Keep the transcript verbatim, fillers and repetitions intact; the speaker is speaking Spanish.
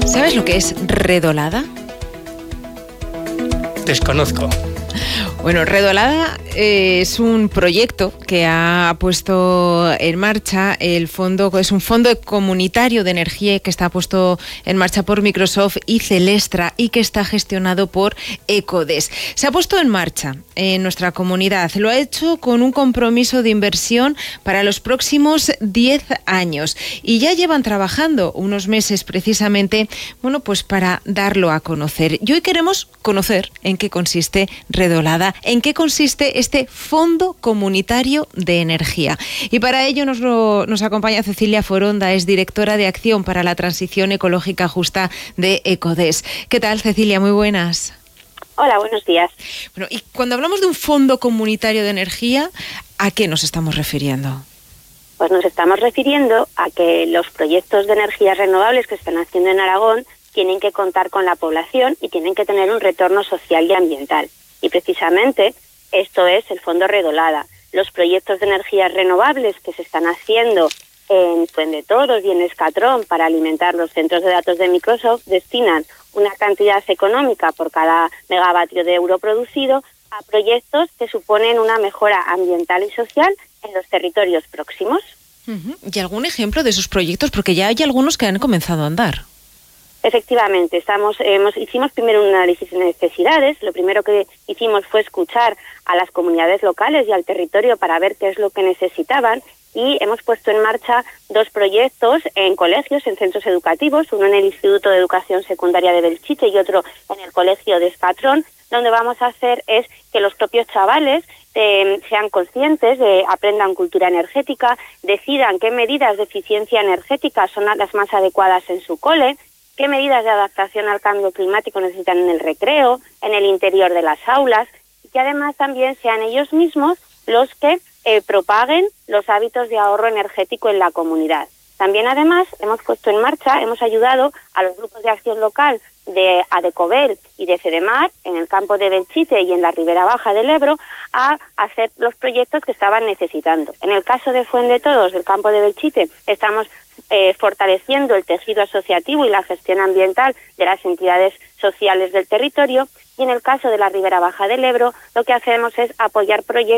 ¿Sabes lo que es redolada? Desconozco. Bueno, Redolada eh, es un proyecto que ha puesto en marcha el fondo, es un fondo comunitario de energía que está puesto en marcha por Microsoft y Celestra y que está gestionado por Ecodes. Se ha puesto en marcha en nuestra comunidad, lo ha hecho con un compromiso de inversión para los próximos diez años y ya llevan trabajando unos meses precisamente, bueno, pues para darlo a conocer. Y hoy queremos conocer en qué consiste Redolada, en qué consiste este Fondo Comunitario de Energía. Y para ello nos, lo, nos acompaña Cecilia Foronda, es directora de Acción para la Transición Ecológica Justa de Ecodes. ¿Qué tal, Cecilia? Muy buenas. Hola, buenos días. Bueno, y cuando hablamos de un Fondo Comunitario de Energía, ¿a qué nos estamos refiriendo? Pues nos estamos refiriendo a que los proyectos de energías renovables que se están haciendo en Aragón tienen que contar con la población y tienen que tener un retorno social y ambiental. Y precisamente esto es el Fondo Redolada. Los proyectos de energías renovables que se están haciendo en Fuendetodos y en Escatrón para alimentar los centros de datos de Microsoft destinan una cantidad económica por cada megavatio de euro producido a proyectos que suponen una mejora ambiental y social en los territorios próximos. Uh-huh. ¿Y algún ejemplo de esos proyectos? Porque ya hay algunos que han comenzado a andar. Efectivamente, estamos, hemos, hicimos primero un análisis de necesidades. Lo primero que hicimos fue escuchar a las comunidades locales y al territorio para ver qué es lo que necesitaban y hemos puesto en marcha dos proyectos en colegios, en centros educativos, uno en el Instituto de Educación Secundaria de Belchite y otro en el Colegio de Escatrón. Donde vamos a hacer es que los propios chavales eh, sean conscientes, de, aprendan cultura energética, decidan qué medidas de eficiencia energética son las más adecuadas en su cole, qué medidas de adaptación al cambio climático necesitan en el recreo, en el interior de las aulas, y que además también sean ellos mismos los que eh, propaguen los hábitos de ahorro energético en la comunidad. También además hemos puesto en marcha, hemos ayudado a los grupos de acción local de Adecobel y de Cedemar en el campo de Belchite y en la Ribera Baja del Ebro a hacer los proyectos que estaban necesitando. En el caso de Fuendetodos, del campo de Belchite, estamos eh, fortaleciendo el tejido asociativo y la gestión ambiental de las entidades sociales del territorio y en el caso de la Ribera Baja del Ebro lo que hacemos es apoyar proyectos